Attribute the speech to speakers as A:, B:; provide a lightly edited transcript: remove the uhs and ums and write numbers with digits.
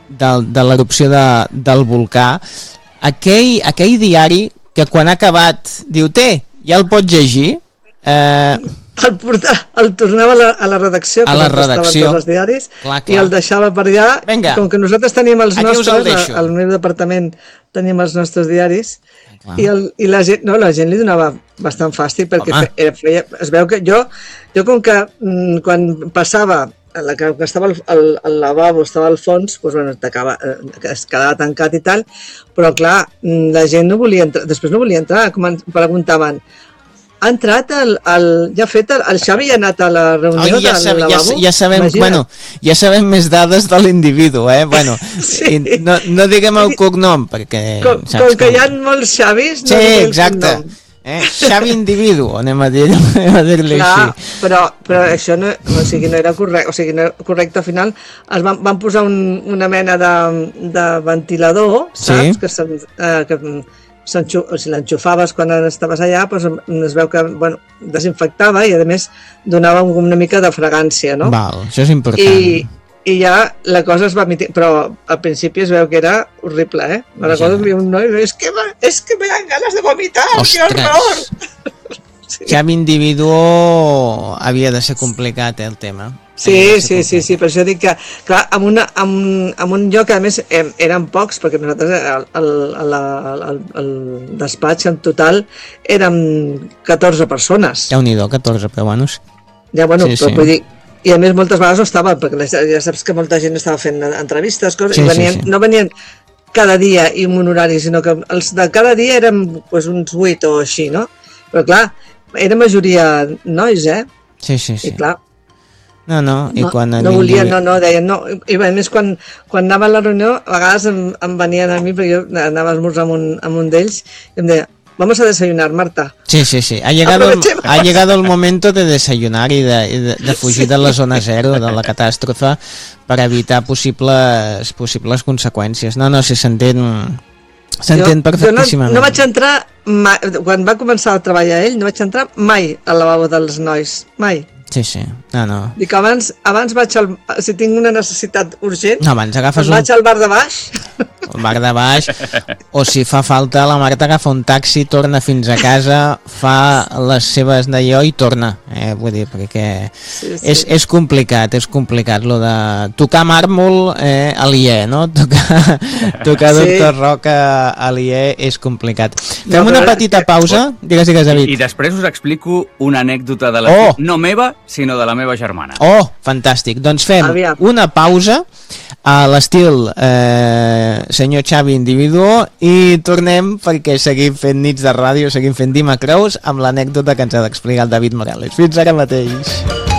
A: de l'erupció del volcà, aquell diari que quan ha acabat diu, ja el pots llegir,
B: el tornava a la redacció, que estaven tots els diaris, i el deixava per allà. Com que nosaltres teníem els nostres, al meu departament teníem els nostres diaris, i la gent li donava bastant fàstic, perquè es veu que jo com que quan passava, que estava el lavabo, estava al fons, es quedava tancat i tal, però clar, la gent no volia entrar, després no volia entrar, com em preguntaven, ha entrat el Xavi ha anat a la reunió del lavabo?
A: Ja sabem més dades de l'individu, no diguem el cognom, perquè...
B: Com que hi ha molts Xavis, no diguem el cognom.
A: Xavi individu, anem a dir-li així.
B: Però això no era correcte, o sigui, no era correcte. Al final van posar una mena de ventilador, saps? Que si l'enxufaves quan estaves allà, es veu que desinfectava i a més donava una mica de fragància, no?
A: Això és important.
B: I ja la cosa es va emitir, però al principi es veu que era horrible, Me recordo que un noi, és que me dan ganes de vomitar, que horror!
A: Xavi individu havia de ser complicat, el tema.
B: Sí, per això dic que, clar, en un lloc, a més, eren pocs, perquè nosaltres, el despatx en total, érem 14 persones.
A: Déu-n'hi-do, 14, però bueno...
B: Ja, però vull dir, i a més moltes vegades no estaven, perquè ja saps que molta gent estava fent entrevistes, coses, no venien cada dia i en un horari, sinó que els de cada dia érem uns 8 o així, no? Però clar, era majoria nois,
A: Sí.
B: I clar,
A: i quan
B: no volien, deien no, i a més quan anava a la reunió a vegades em venien a mi, perquè jo anava a esmorzar amb un d'ells i em deia, vamos a desayunar, Marta.
A: Sí, ha llegado el momento de desayunar y de fugir de la zona cero, de la catàstrofe, per evitar possibles conseqüències. Si s'entén perfectíssimament.
B: No vaig entrar mai, quan va començar a treballar ell, no vaig entrar mai al lavabo dels nois, mai.
A: Sí, no.
B: Dic, abans vaig si tinc una necessitat urgent,
A: agafes
B: vaig al bar de baix.
A: El bar de baix, o si fa falta, la Marta agafa un taxi, torna fins a casa, fa les seves d'allò i torna. Vull dir, perquè és complicat, lo de tocar màrmol aliè, no? Tocar Doctor Roca aliè és complicat. Fem una petita pausa, digues, David.
C: I després us explico una anècdota de no meva, sinó de la meva germana.
A: Fantàstic. Doncs fem una pausa a l'estil senyor Xavi individu i tornem perquè seguim fent nits de ràdio, seguim fent Dimacrous amb l'anècdota que ens ha d'explicar el David Morales. Fins ara mateix.